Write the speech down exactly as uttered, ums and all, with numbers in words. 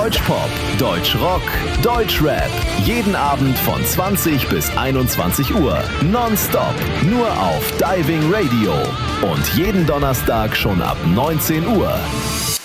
Deutschpop, Deutschrock, Deutschrap. Jeden Abend von zwanzig bis einundzwanzig Uhr. Nonstop. Nur auf Diving Radio. Und jeden Donnerstag schon ab neunzehn Uhr.